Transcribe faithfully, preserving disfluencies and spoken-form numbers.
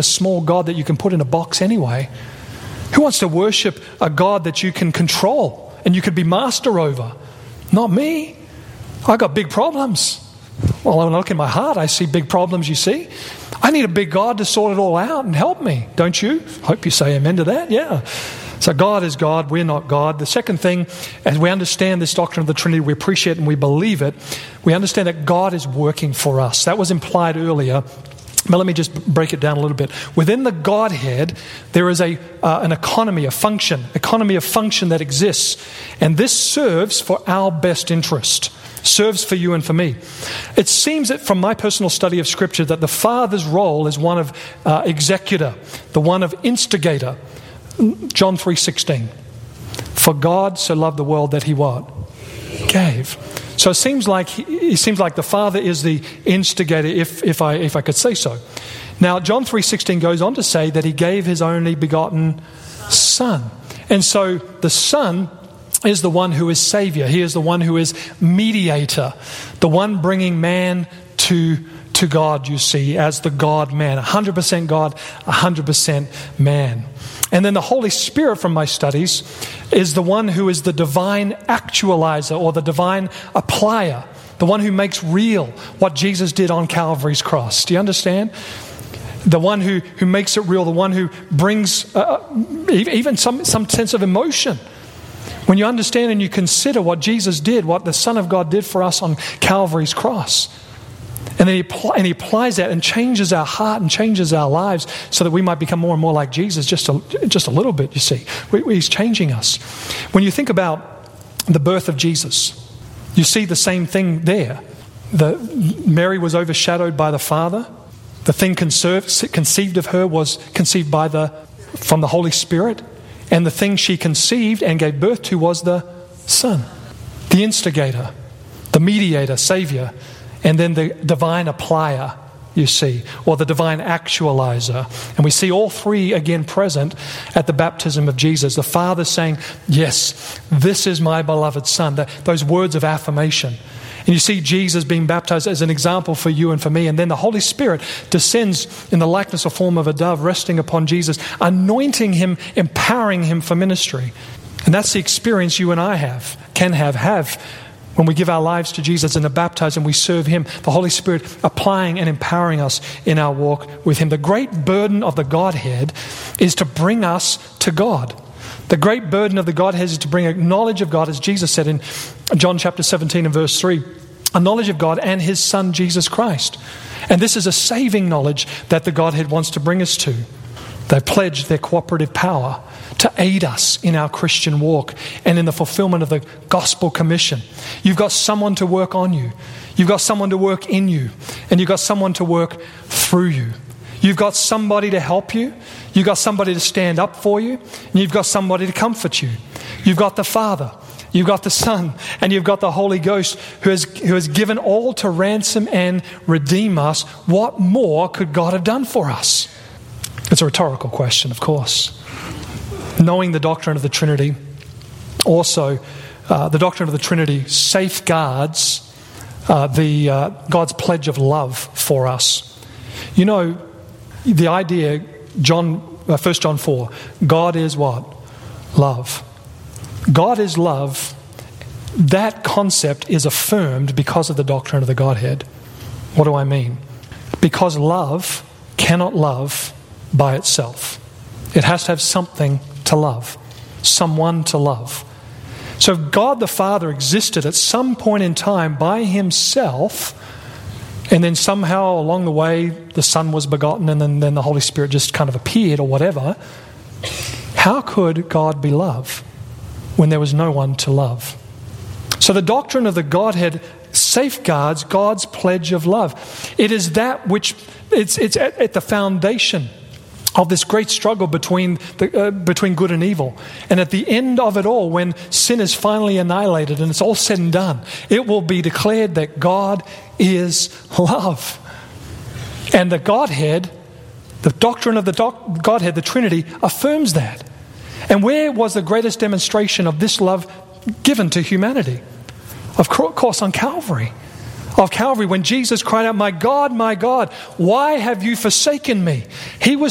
a small God that you can put in a box anyway? Who wants to worship a God that you can control and you could be master over? Not me. I got big problems. Well, when I look in my heart, I see big problems, you see. I need a big God to sort it all out and help me, don't you? Hope you say amen to that, yeah. So God is God, we're not God. The second thing, as we understand this doctrine of the Trinity, we appreciate and we believe it, we understand that God is working for us. That was implied earlier, but let me just break it down a little bit. Within the Godhead, there is a uh, an economy, a function, economy of function that exists, and this serves for our best interest. Serves for you and for me. It seems that from my personal study of Scripture that the Father's role is one of uh, executor, the one of instigator. John three sixteen. For God so loved the world that he what? Gave. So it seems like he, it seems like the Father is the instigator, if if I if I could say so. Now John three sixteen goes on to say that he gave his only begotten Son. And so the Son is the one who is Savior. He is the one who is mediator, the one bringing man to, to God, you see, as the God-man. one hundred percent God, one hundred percent man. And then the Holy Spirit, from my studies, is the one who is the divine actualizer or the divine applier, the one who makes real what Jesus did on Calvary's cross. Do you understand? The one who, who makes it real, the one who brings uh, even some, some sense of emotion. When you understand and you consider what Jesus did, what the Son of God did for us on Calvary's cross, and then he, pl- and he applies that and changes our heart and changes our lives so that we might become more and more like Jesus, just a, just a little bit, you see. We, he's changing us. When you think about the birth of Jesus, you see the same thing there. The, Mary was overshadowed by the Father. The thing conceived, conceived of her was conceived by the from the Holy Spirit. And the thing she conceived and gave birth to was the Son, the instigator, the mediator, Savior, and then the divine applier, you see, or the divine actualizer. And we see all three again present at the baptism of Jesus. The Father saying, yes, this is my beloved Son. The, those words of affirmation. And you see Jesus being baptized as an example for you and for me. And then the Holy Spirit descends in the likeness or form of a dove, resting upon Jesus, anointing him, empowering him for ministry. And that's the experience you and I have, can have, have when we give our lives to Jesus and are baptized and we serve him. The Holy Spirit applying and empowering us in our walk with him. The great burden of the Godhead is to bring us to God. The great burden of the Godhead is to bring a knowledge of God, as Jesus said in John chapter seventeen and verse three, a knowledge of God and his Son, Jesus Christ. And this is a saving knowledge that the Godhead wants to bring us to. They've pledged their cooperative power to aid us in our Christian walk and in the fulfillment of the gospel commission. You've got someone to work on you. You've got someone to work in you. And you've got someone to work through you. You've got somebody to help you. You've got somebody to stand up for you. And you've got somebody to comfort you. You've got the Father. You've got the Son. And you've got the Holy Ghost who has, who has given all to ransom and redeem us. What more could God have done for us? It's a rhetorical question, of course. Knowing the doctrine of the Trinity, also uh, the doctrine of the Trinity safeguards uh, the uh, God's pledge of love for us. You know, the idea, John, uh, First John four, God is what? Love. God is love. That concept is affirmed because of the doctrine of the Godhead. What do I mean? Because love cannot love by itself. It has to have something to love, someone to love. So if God the Father existed at some point in time by himself, and then somehow along the way the Son was begotten and then, then the Holy Spirit just kind of appeared or whatever, how could God be love when there was no one to love? So the doctrine of the Godhead safeguards God's pledge of love. It is that which, it's, it's at, at the foundation of this great struggle between the, uh, between good and evil. And at the end of it all, when sin is finally annihilated and it's all said and done, it will be declared that God is love. And the Godhead, the doctrine of the doc- Godhead, the Trinity, affirms that. And where was the greatest demonstration of this love given to humanity? Of course, on Calvary. Of Calvary, when Jesus cried out, "My God, my God, why have you forsaken me?" He was